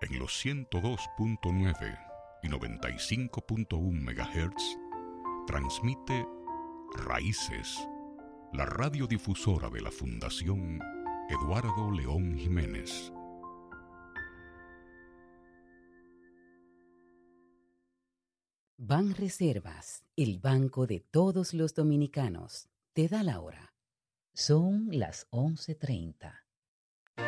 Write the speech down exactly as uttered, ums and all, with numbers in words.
En los ciento dos punto nueve y noventa y cinco punto uno megahertz transmite Raíces, la radiodifusora de la Fundación Eduardo León Jiménez. Banreservas, el banco de todos los dominicanos, te da la hora. Son las once treinta.